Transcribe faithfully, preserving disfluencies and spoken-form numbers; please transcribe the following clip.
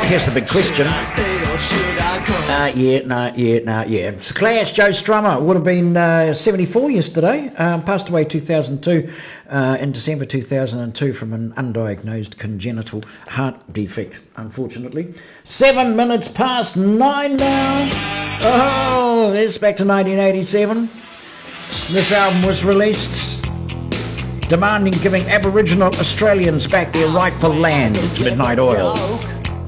Here's the big question. Uh, yeah, no, yeah, no, yeah. It's Clash. Joe Strummer would have been uh, seventy-four yesterday. Um, passed away two thousand two, uh, in December two thousand two from an undiagnosed congenital heart defect, unfortunately. Seven minutes past nine now. Oh, it's back to nineteen eighty-seven. This album was released demanding giving Aboriginal Australians back their rightful land. It's Midnight Oil.